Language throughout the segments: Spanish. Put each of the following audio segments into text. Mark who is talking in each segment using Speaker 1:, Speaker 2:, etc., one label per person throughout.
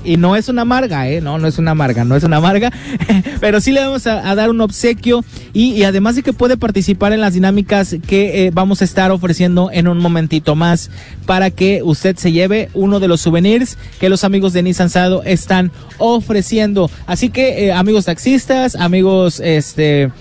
Speaker 1: y no es una amarga, no es una amarga, pero sí le vamos a dar un obsequio y además de que puede participar en las dinámicas que vamos a estar ofreciendo en un momentito más para que usted se lleve uno de los souvenirs que los amigos de Nissan Sado están ofreciendo. Así que amigos taxistas, amigos de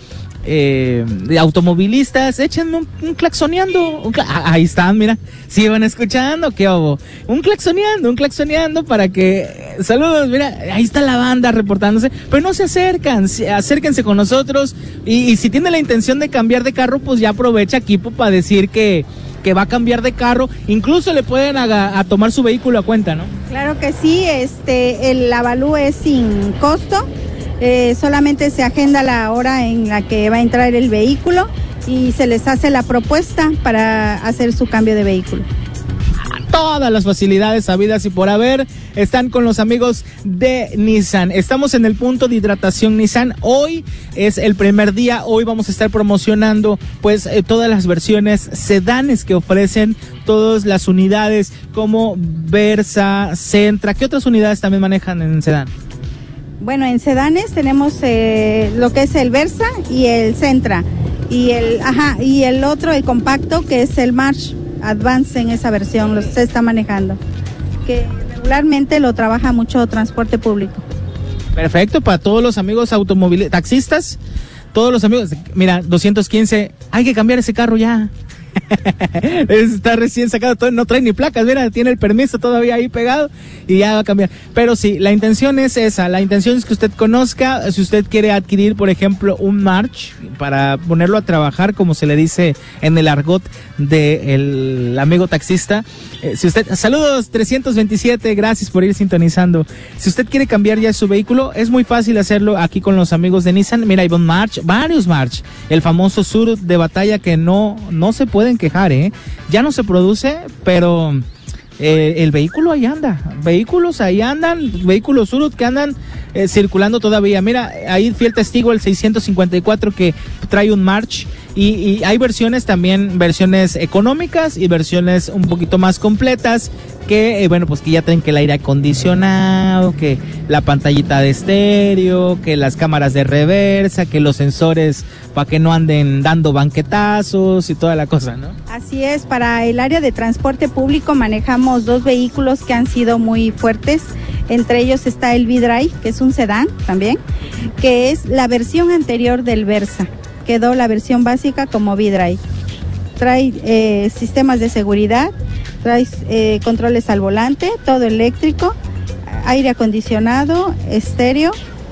Speaker 1: automovilistas, échenme un claxoneando. Ahí están, mira, si van escuchando, qué obo. Un claxoneando para que, saludos, mira, ahí está la banda reportándose, pero no se acercan, acérquense con nosotros y si tiene la intención de cambiar de carro, pues ya aprovecha aquí para decir que va a cambiar de carro, incluso le pueden a tomar su vehículo a cuenta, ¿no?
Speaker 2: Claro que sí, el avalúo es sin costo. Solamente se agenda la hora en la que va a entrar el vehículo y se les hace la propuesta para hacer su cambio de vehículo.
Speaker 1: Todas las facilidades habidas y por haber están con los amigos de Nissan. Estamos en el punto de hidratación Nissan. Hoy es el primer día. Hoy vamos a estar promocionando pues todas las versiones sedanes que ofrecen, todas las unidades como Versa, Sentra. ¿Qué otras unidades también manejan en sedán?
Speaker 2: Bueno, en sedanes tenemos lo que es el Versa y el Sentra y el otro, el compacto, que es el March Advance. En esa versión se está manejando, que regularmente lo trabaja mucho transporte público. Perfecto, para todos los amigos automovilistas, taxistas, todos los amigos, mira, 215, hay que cambiar ese carro ya. Está recién sacado, no trae ni placas, mira, tiene el permiso todavía ahí pegado y ya va a cambiar. Pero sí, la intención es esa, la intención es que usted conozca, si usted quiere adquirir, por ejemplo, un March para ponerlo a trabajar, como se le dice en el argot del amigo taxista. Si usted, saludos 327, gracias por ir sintonizando. Si usted quiere cambiar ya su vehículo, es muy fácil hacerlo aquí con los amigos de Nissan. Mira, hay un March, varios March, el famoso Sur de batalla que no se pueden quejar, ya no se produce, pero el vehículo ahí anda, vehículos Surut que andan circulando todavía. Mira, ahí fiel testigo el 654 que trae un March y hay versiones también, versiones económicas y versiones un poquito más completas que, bueno, pues que ya tienen que el aire acondicionado, que la pantallita de estéreo, que las cámaras de reversa, que los sensores para que no anden dando banquetazos y toda la cosa, ¿no? Así es, para el área de transporte público manejamos dos vehículos que han sido muy fuertes. Entre ellos está el V-Drive, que es un sedán también, que es la versión anterior del Versa. Quedó la versión básica como V-Drive. Trae sistemas de seguridad, trae controles al volante, todo eléctrico, aire acondicionado, estéreo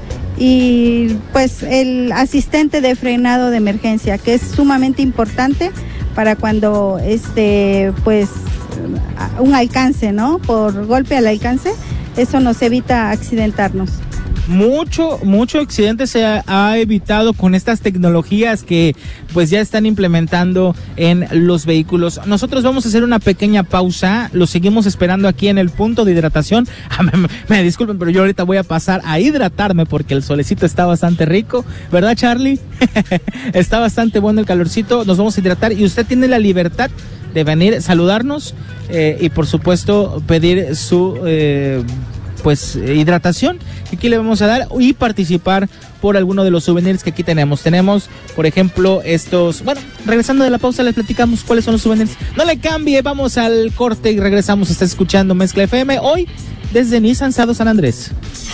Speaker 2: y pues el asistente de frenado de emergencia, que es sumamente importante para cuando pues un alcance, ¿no? Por golpe al alcance, eso nos evita accidentarnos. Mucho accidente se ha evitado con estas tecnologías que pues ya están implementando en los vehículos. Nosotros vamos a hacer una pequeña pausa, lo seguimos esperando aquí en el punto de hidratación. Me disculpen, pero yo ahorita voy a pasar a hidratarme porque el solecito está bastante rico, ¿verdad, Charlie? Está bastante bueno el calorcito, nos vamos a hidratar y usted tiene la libertad de venir, saludarnos y por supuesto pedir su pues hidratación que aquí le vamos a dar y participar por alguno de los souvenirs que aquí tenemos. Tenemos, por ejemplo, estos, bueno, regresando de la pausa les platicamos cuáles son los souvenirs. No le cambie, vamos al corte y regresamos. Está escuchando Mezcla FM hoy desde Nissan Sado San Andrés.